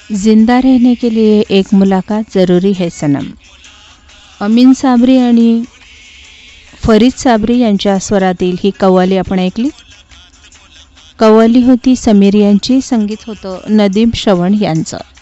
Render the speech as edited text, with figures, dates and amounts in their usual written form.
जिंदा रहने के लिए एक मुलाकात ज़रूरी है सनम। अमीन साबरी आणि फरीद साबरी यांच्या स्वरातील ही कव्वाली आपण ऐकली। कव्वाली होती समीर यांची, संगीत होतं नदीम श्रवण यांचं।